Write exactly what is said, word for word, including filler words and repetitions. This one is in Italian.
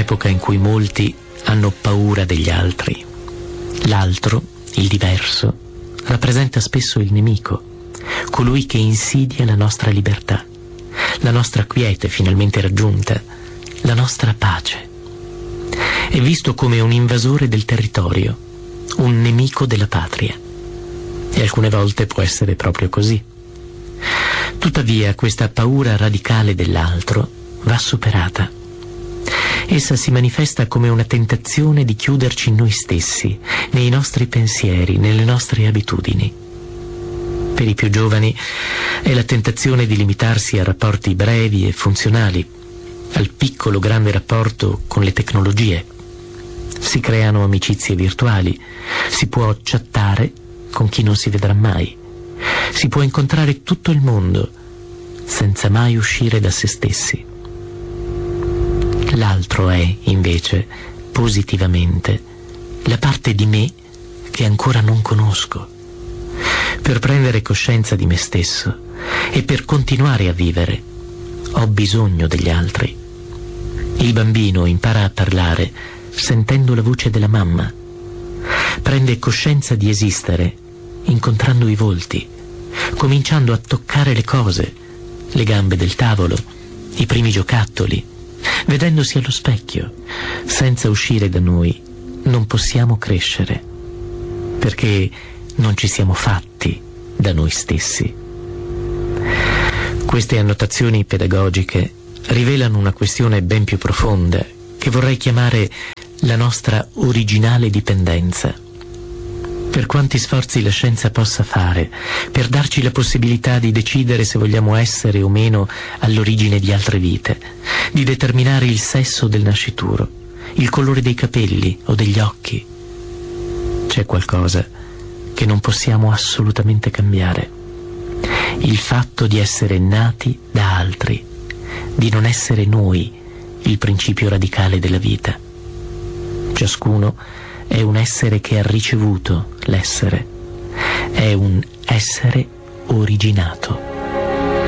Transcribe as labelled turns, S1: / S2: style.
S1: un'epoca in cui molti hanno paura degli altri. L'altro, il diverso, rappresenta spesso il nemico, colui che insidia la nostra libertà, la nostra quiete finalmente raggiunta, la nostra pace. È visto come un invasore del territorio, un nemico della patria. E alcune volte può essere proprio così. Tuttavia, questa paura radicale dell'altro va superata. Essa si manifesta come una tentazione di chiuderci in noi stessi, nei nostri pensieri, nelle nostre abitudini. Per i più giovani è la tentazione di limitarsi a rapporti brevi e funzionali, al piccolo grande rapporto con le tecnologie. Si creano amicizie virtuali, si può chattare con chi non si vedrà mai, si può incontrare tutto il mondo senza mai uscire da se stessi. L'altro è, invece, positivamente, la parte di me che ancora non conosco. Per prendere coscienza di me stesso e per continuare a vivere, ho bisogno degli altri. Il bambino impara a parlare sentendo la voce della mamma. Prende coscienza di esistere incontrando i volti, cominciando a toccare le cose, le gambe del tavolo, i primi giocattoli, vedendosi allo specchio. Senza uscire da noi non possiamo crescere, perché non ci siamo fatti da noi stessi. Queste annotazioni pedagogiche rivelano una questione ben più profonda che vorrei chiamare la nostra originale dipendenza. Per quanti sforzi la scienza possa fare per darci la possibilità di decidere se vogliamo essere o meno all'origine di altre vite, di determinare il sesso del nascituro, il colore dei capelli o degli occhi, c'è qualcosa che non possiamo assolutamente cambiare: il fatto di essere nati da altri, di non essere noi il principio radicale della vita. Ciascuno è un essere che ha ricevuto l'essere, è un essere originato.